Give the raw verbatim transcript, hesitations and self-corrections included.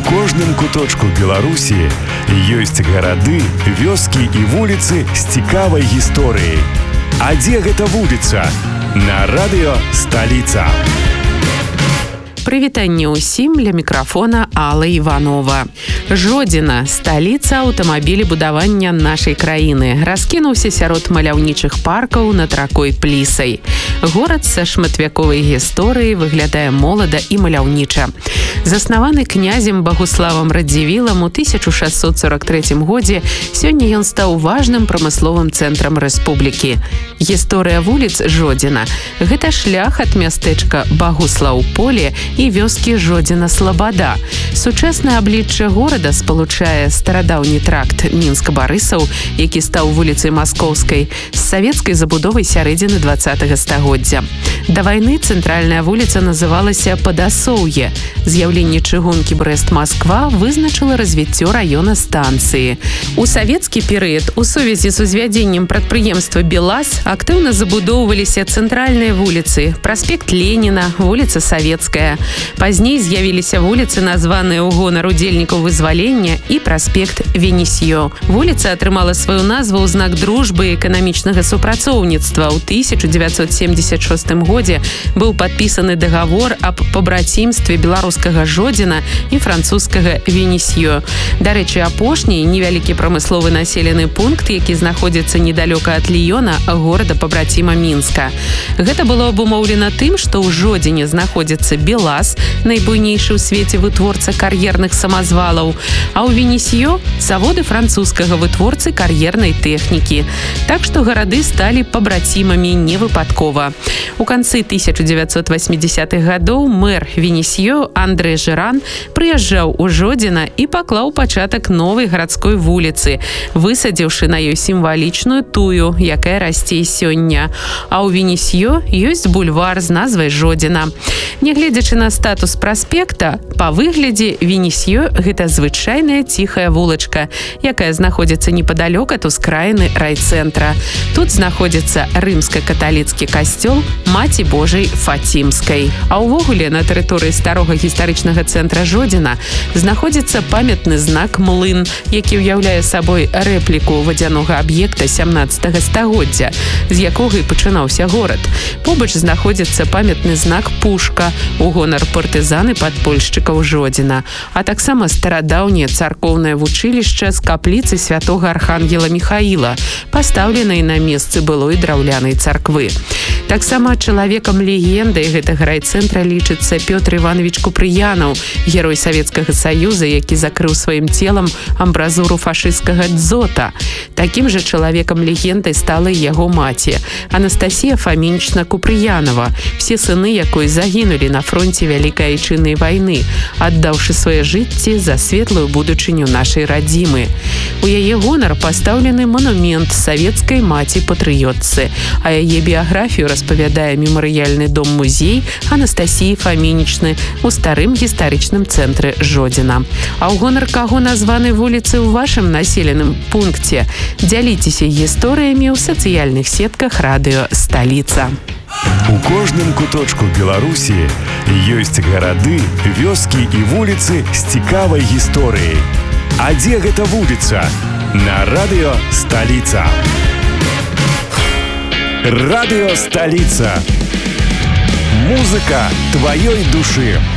кожным куточку Беларусі ёсць гарады, вёскі і вуліцы з цікавай гісторыяй. А дзе гэта вуліца? На радыё «Сталіца». Прывітанне ўсім, ля мікрафона Алла Іванова. Жодзіна, сталіца аўтамабілебудавання нашай краіны, раскінуўся сярод маляўнічых паркаў над ракой Плісай. Горад са шматвяковай гісторыяй выглядае молада і маляўніча. Заснаваны князем Багуславам Радзівілам у тысяча шэсцьсот сорак трэцім годзе, сёння ён стаў важным прамысловым цэнтрам рэспублікі. Гісторыя вуліц Жодзіна – гэта шлях ад мястэчка Багуслаў-Поле і вёскі Жодзіна-Слабада. Сучаснае аблічча горада спалучае старадаўні тракт Мінска-Барысаў, які стаў вуліцай Маскоўскай, з савецкай забудовай сярэдзіны дваццатага стагоддзя. Да вайны цэнтральная вуліца называлася Падасоўе. З'яўленне чыгункі Брэст-Масква вызначыла развіццё раёна станцыі. У савецкі перыяд у сувязі з узвядзеннем прадпрыемства «БелАЗ» актыўна забудоўваліся цэнтральныя вуліцы, праспект Леніна, вуліца Савецкая. Пазней з'явіліся вуліцы, названыя ў гонар удзельнікаў вызвалення, і праспект Венесьё. Вуліца атрымала сваю назву ў знак дружбы і эканамічнага супрацоўніцтва. У тысяча дзевяцьсот семьдесят шостым годзе быў падпісаны дагавор аб пабрацімстве беларускага Жодзіна і французскага Венесьё. Дарэчы, апошні невялікі прамысловы населены пункт, які знаходзіцца недалёка ад Ліёна, горада-пабраціма Мінска. Гэта было абумоўлена тым, што ў Жодзіне знаходзіцца «БелАЗ», найбуйнейшы ў свеце вытворца кар'ерных самазвалаў, а ў Венесьё – заводы французскага вытворцы кар'ернай тэхнікі. Так што гарады сталі пабрацімамі не выпадкова. У канцы тысяча дзевяцьсот васьмідзесятых гадоў мэр Венесьё Андрэй Жыран прыязджаў у Жодзіна і паклаў пачатак новай гарадской вуліцы, высадзіўшы на ёй сімвалічную тую, якая расце і сёння. А ў Венесьё ёсць бульвар з назвай Жодзіна. Нягледзячы на статус праспекта, па выглядзе Венесьё – гэта звычайная ціхая вулачка, якая знаходзіцца непадалёк ад ускраіны райцэнтра. Тут знаходзіцца рымска-каталіцкі касцёл Маці Божай Фацімскай. А ўвогуле на тэрыторыі старога гістарычнага цэнтра Жодзіна знаходзіцца памятны знак «Млын», які ўяўляе сабой рэпліку вадзянога аб'екта сямнаццатага стагоддзя, з якога і пачынаўся горад. Побач знаходзіцца памятны знак «Пушка» у гонар партызан і падпольшчыкаў Жодзіна, а таксама старадаўняе царкоўнае вучылішча з капліцы святога архангела Міхаіла, пастаўленай на месцы былой драўлянай царквы. Таксама чалавекам-легендай гэтага райцэнтра лічыцца Пётр Іванович Купрыянаў, герой Савецкага Саюза, які закрыў сваім целам амбразуру фашысцкага дзота. Такім жа чалавекам-легендай стала і яго маці, Анастасія Фамінічна Купрыянова, все сыны якой загінулі на фронте Вялікай Айчыннай вайны, аддаўшы свае жыцці за светлую будучыню нашай радзімы. У яе гонар пастаўлены манумент савецкай маці-патрыётцы, а яе біяграфію распавядае мемарыяльны дом-музей Анастасіі Фамінічны ў старым гістарычным цэнтры Жодзіна. А ў гонар каго названы вуліцы ў вашым населеным пункце? Дзяліцеся гісторыямі ў сацыяльных сетках радыё «Сталіца». У кожным куточку Беларусі ёсць гарады, вёскі і вуліцы з цікавай гісторыяй. А дзе гэта вуліца? На радыё «Сталіца». Радыё «Сталіца». Музыка тваёй душы.